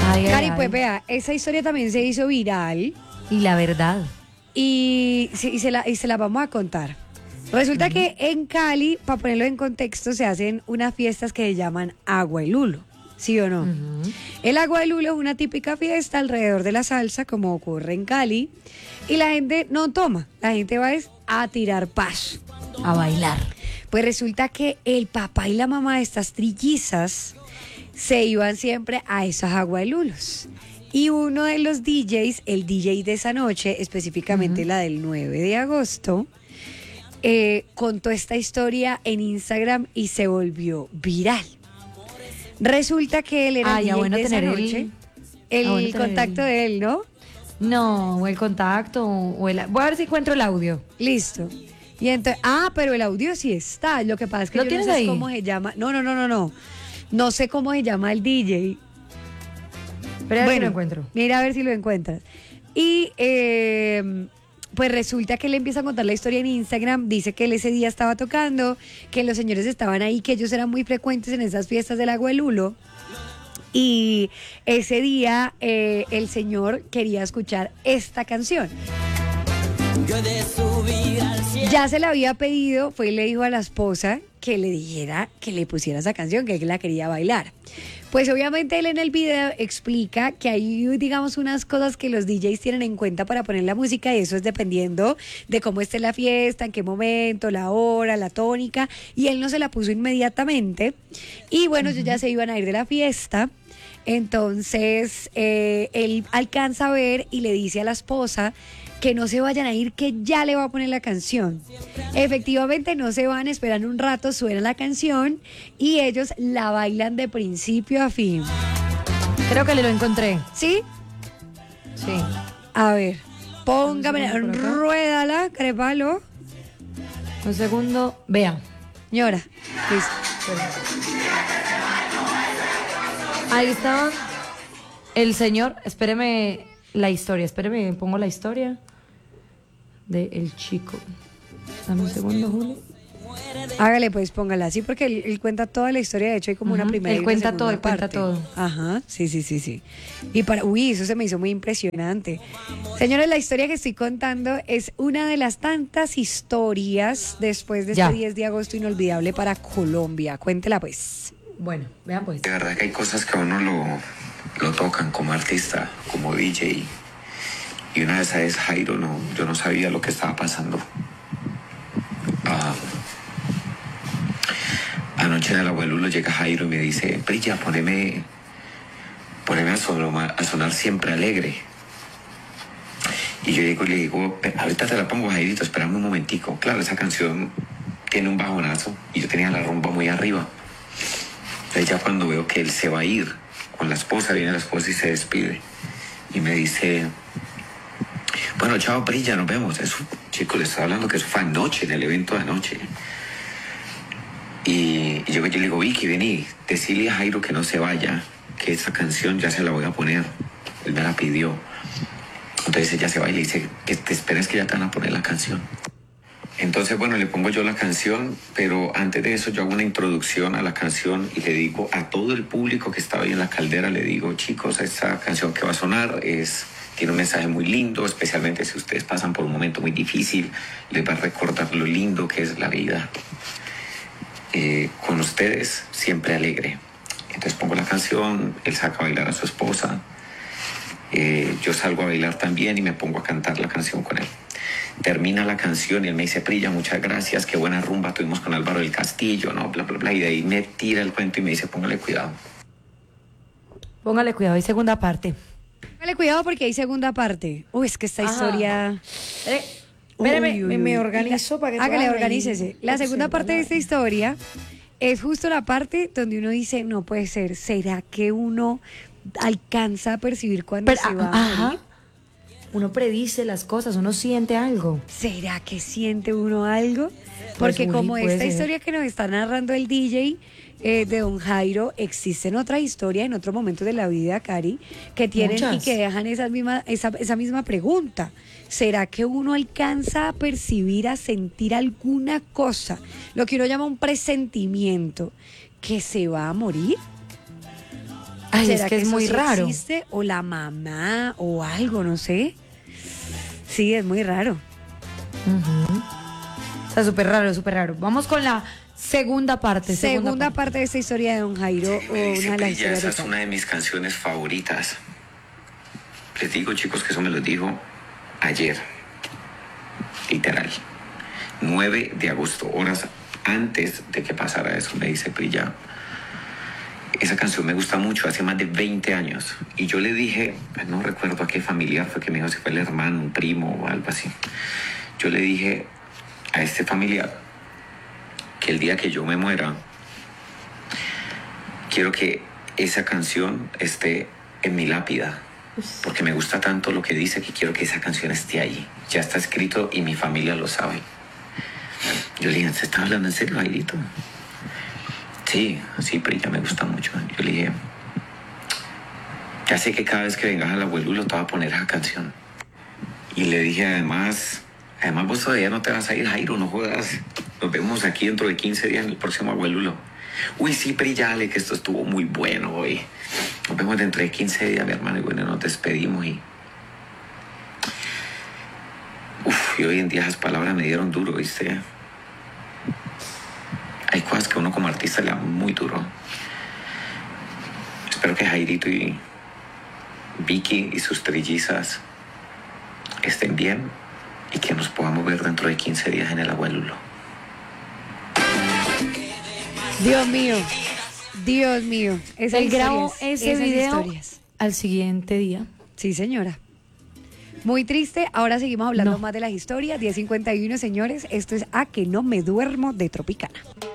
Ay, ay, Cari, pues ay. vea, esa historia también se hizo viral Y la verdad. y se la vamos a contar. Resulta que en Cali, para ponerlo en contexto, se hacen unas fiestas que se llaman Agua y Lulo, ¿sí o no? Ujú. El Agua y Lulo es una típica fiesta alrededor de la salsa, como ocurre en Cali, y la gente no toma, la gente va a tirar paso. A bailar. Pues resulta que el papá y la mamá de estas trillizas se iban siempre a esos agualulos. Y uno de los DJs, el DJ de esa noche, específicamente la del 9 de agosto, contó esta historia en Instagram y se volvió viral. Resulta que él era el ya DJ bueno de esa tener noche, bueno el tener contacto el- de él, ¿no? No, o el contacto, o el... Voy a ver si encuentro el audio. Listo. Y entonces, pero el audio sí está. Lo que pasa es que ¿Lo yo no tienes sé ahí? cómo se llama. No. No sé cómo se llama el DJ. Pero a ver si lo encuentro. Mira a ver si lo encuentras. Y pues resulta que él empieza a contar la historia en Instagram. Dice que él ese día estaba tocando, que los señores estaban ahí, que ellos eran muy frecuentes en esas fiestas del Agua de Lulo. Y ese día el señor quería escuchar esta canción. Ya se la había pedido, fue y le dijo a la esposa que le dijera, que le pusiera esa canción, que él la quería bailar. Pues obviamente él en el video explica que hay, digamos, unas cosas que los DJs tienen en cuenta para poner la música, y eso es dependiendo de cómo esté la fiesta, en qué momento, la hora, la tónica, y él no se la puso inmediatamente. Y bueno, ellos ya se iban a ir de la fiesta. Entonces él alcanza a ver y le dice a la esposa que no se vayan a ir, que ya le va a poner la canción. Efectivamente no se van, esperan un rato, suena la canción y ellos la bailan de principio a fin. Creo que le lo encontré. ¿Sí? Sí. A ver, póngame, Un segundo por acá. ruédala, crepalo. Un segundo. Vea. Señora, listo. Ahí está el señor. Espéreme la historia. Espéreme, pongo la historia de el chico. Dame un segundo, Julio. Hágale pues, póngala así porque él cuenta toda la historia, de hecho hay como una Ujú, primera y él una cuenta segunda todo, él cuenta parte. todo. Ajá, sí. Y eso se me hizo muy impresionante. Señores, la historia que estoy contando es una de las tantas historias después de Ya. este 10 de agosto inolvidable para Colombia. Cuéntela pues. Bueno, vean pues. De verdad que hay cosas que a uno lo tocan como artista, como DJ. Y una de esas es Jairo, yo no sabía lo que estaba pasando. Anoche en el abuelo llega Jairo y me dice, Brilla, poneme a sonar siempre alegre. Y yo le digo, ahorita te la pongo, Jairito, espérame un momentico. Claro, esa canción tiene un bajonazo y yo tenía la rumba muy arriba. Entonces ya cuando veo que él se va a ir con la esposa, viene la esposa y se despide. Y me dice, bueno, chao, Brilla, nos vemos. Eso, chico, le estaba hablando que eso fue anoche, en el evento de anoche. Y yo le digo, Vicky, vení, decirle a Jairo que no se vaya, que esa canción ya se la voy a poner. Él me la pidió. Entonces ella se va y le dice, que te esperes que ya te van a poner la canción. Entonces, bueno, le pongo yo la canción, pero antes de eso yo hago una introducción a la canción y le digo a todo el público que estaba ahí en la caldera, le digo, chicos, esta canción que va a sonar tiene un mensaje muy lindo, especialmente si ustedes pasan por un momento muy difícil, les va a recordar lo lindo que es la vida. Con ustedes, siempre alegre. Entonces pongo la canción, él saca a bailar a su esposa, yo salgo a bailar también y me pongo a cantar la canción con él. Termina la canción y él me dice, Prilla, muchas gracias, qué buena rumba tuvimos con Álvaro del Castillo, ¿no? Bla, bla, bla. Y de ahí me tira el cuento y me dice, póngale cuidado. Póngale cuidado, hay segunda parte. Póngale cuidado porque hay segunda parte. Uy, es que esta Ajá. historia... Espéreme, Uy. me organizo para que Hágale, puedan ahí organícese. La segunda observar parte de la esta vaina. historia es justo la parte donde uno dice, no puede ser, ¿será que uno alcanza a percibir cuando Pero, se va a ajá. morir? Uno predice las cosas, uno siente algo. ¿Será que siente uno algo? Porque Pues, como puede esta ser. historia que nos está narrando el DJ de Don Jairo, existen otras historias en otros momentos de la vida, Cari, que tienen y Muchas. que dejan esa misma pregunta. ¿Será que uno alcanza a percibir, a sentir alguna cosa, lo que uno llama un presentimiento, que se va a morir? Ay, es ¿Será que es eso muy sí raro. existe? O la mamá o algo, no sé. Sí, es muy raro. O sea, súper raro, súper raro. Vamos con la segunda parte. Segunda parte de esta historia de Don Jairo, Sí, o me dice, una de las "Pri, ya historias esa de es Cali. una de mis canciones favoritas. Les digo, chicos, que eso me lo dijo ayer. Literal. 9 de agosto, horas antes de que pasara eso. Me dice, Pri, ya, esa canción me gusta mucho, hace más de 20 años. Y yo le dije, no recuerdo a qué familiar fue que me dijo, si fue el hermano, un primo o algo así. Yo le dije a este familiar que el día que yo me muera, quiero que esa canción esté en mi lápida. Porque me gusta tanto lo que dice que quiero que esa canción esté ahí. Ya está escrito y mi familia lo sabe. Yo le dije, ¿se está hablando en serio, Jairito? Sí, pero ya me gusta mucho. Yo le dije, ya sé que cada vez que vengas al abuelulo te voy a poner esa canción. Y le dije, además vos todavía no te vas a ir, Jairo, no jodas. Nos vemos aquí dentro de 15 días en el próximo abuelulo. Uy, sí, pero ya, que esto estuvo muy bueno hoy. Nos vemos dentro de 15 días, mi hermano, y bueno, nos despedimos y... y hoy en día esas palabras me dieron duro, ¿viste? Hay cosas que uno como artista le da muy duro. Espero que Jairito y Vicky y sus trillizas estén bien y que nos podamos ver dentro de 15 días en el abuelulo. Dios mío. Dios mío. Él grabó esas ese video historias. al siguiente día. Sí, señora. Muy triste. Ahora seguimos hablando No. más de las historias. 10:51, señores. Esto es A que no me duermo de Tropicana.